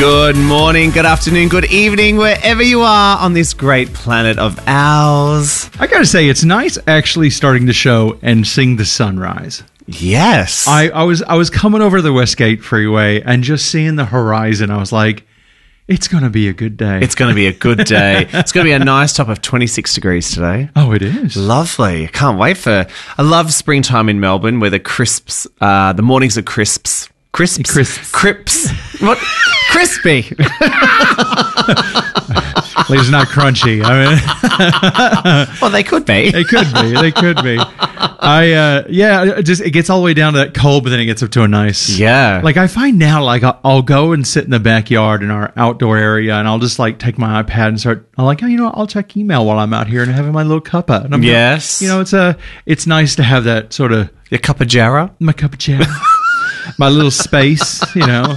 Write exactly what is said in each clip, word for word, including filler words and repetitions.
Good morning, good afternoon, good evening, wherever you are on this great planet of ours. I gotta say, it's nice actually starting the show and seeing the sunrise. Yes. I, I was I was coming over the Westgate Freeway and just seeing the horizon. I was like, it's gonna be a good day. It's going to be a good day. It's going to be a nice top of twenty-six degrees today. Oh, it is. Lovely. Can't wait for... I love springtime in Melbourne where the crisps, uh, the mornings are crisps. Crisps? Crisps. Crips. What? Crispy. At least it's not crunchy. I mean, Well, they could be. they could be. They could be. I uh, yeah. It just it gets all the way down to that cold, but then it gets up to a nice. Yeah. Like I find now, like I'll, I'll go and sit in the backyard in our outdoor area, and I'll just like take my iPad and start. I'm like, oh, you know, what? I'll check email while I'm out here and having my little cuppa. And I'm Yes. You know, it's a it's nice to have that sort of Your cup of jarrah. my cup of tea, my little space. You know.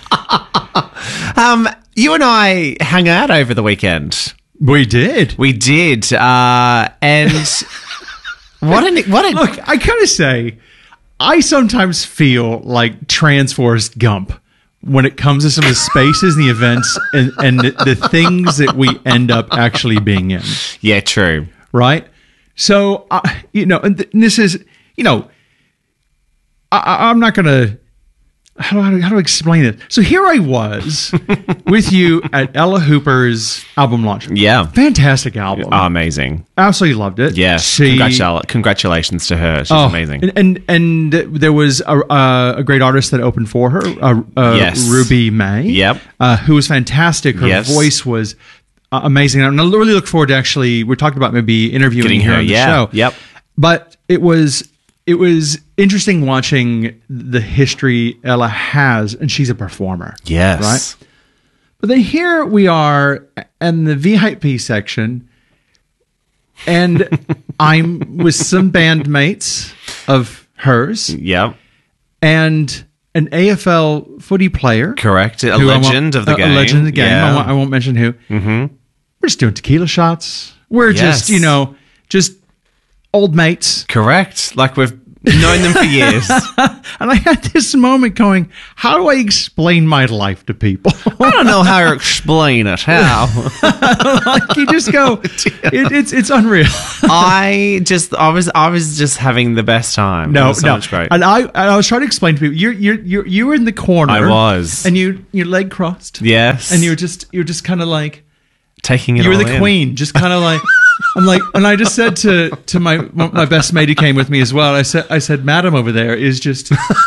Um, you and I hung out over the weekend. We did. We did. Uh, and what an... What a, Look, I kind of say, I sometimes feel like Transforced Gump when it comes to some of the spaces and the events and, and the, the things that we end up actually being in, yeah, true. right? So, uh, you know, and, th- and this is, you know, I, I- I'm not going to, how do, I, how do I explain it? So here I was with you at Ella Hooper's album launch. Yeah. Fantastic album. Oh, amazing. Absolutely loved it. Yes. She, Congratul- congratulations to her. She's Oh, amazing. And, and and there was a, uh, a great artist that opened for her, uh, uh, Yes. Ruby May. Yep. Uh, who was fantastic. Her Yes. voice was uh, amazing. And I really look forward to actually, we talked about maybe interviewing Getting her her, on the yeah. show. Yep. But it was it was interesting watching the history Ella has, and she's a performer. Yes. Right? But then here we are in the V I P section, and I'm with some bandmates of hers Yep. and an A F L footy player. Correct. A who I legend won't- of the a- game. A legend of the game. Yeah. I, won't, I won't mention who. Mm-hmm. We're just doing tequila shots. We're Yes. just, you know, just old mates. Correct. Like we've known them for years. And I had this moment going, how do I explain my life to people? I don't know how to explain it. How? Like you just go, it, it's it's unreal. I just, I was, I was just having the best time. It No, was so no. much great. And I, and I was trying to explain to people, you're, you're, you're, you were in the corner. I was. And you, your leg crossed. Yes. And you were just, you were just kind of like, taking it you were all the in. queen, just kind of like, I'm like, and I just said to to my my best mate who came with me as well. I said, I said, Madam over there is just,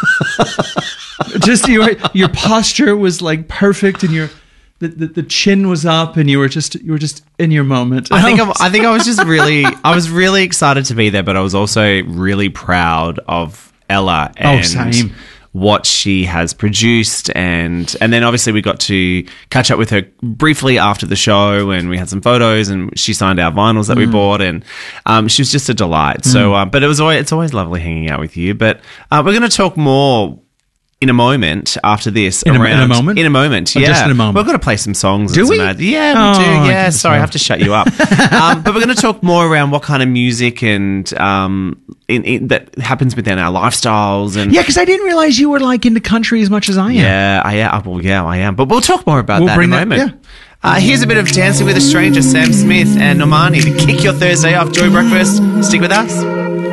just your your posture was like perfect, and your the, the the chin was up, and you were just you were just in your moment. I think I'm, I think I was just really I was really excited to be there, but I was also really proud of Ella and Oh, same. what she has produced, and and then obviously we got to catch up with her briefly after the show, and we had some photos, and she signed our vinyls that we bought, and um, she was just a delight. So, um, but it was always, it's always lovely hanging out with you. But uh, we're going to talk more in a moment after this. In a- around, in a moment? In a moment, Or yeah. just in a moment? We're going to play some songs. Do and some we? ad- Yeah, Oh, we do. I Yeah, just sorry, I love- have to shut you up. um, but we're going to talk more around what kind of music and um, in, in, that happens within our lifestyles. And yeah, because I didn't realize you were like into country as much as I am. yeah, I am. Well, yeah, I am. But we'll talk more about We'll that bring in a that- moment. Uh, here's a bit of Dancing with a Stranger, Sam Smith and Normani to kick your Thursday off. Joy Breakfast. Stick with us.